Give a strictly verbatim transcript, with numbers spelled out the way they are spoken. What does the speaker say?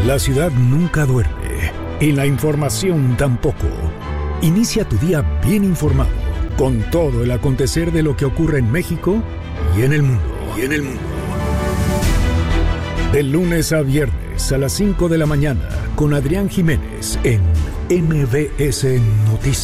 La ciudad nunca duerme y la información tampoco. Inicia tu día bien informado con todo el acontecer de lo que ocurre en México y en el mundo. Y en el mundo. De lunes a viernes a las cinco de la mañana con Adrián Jiménez en M B S Noticias.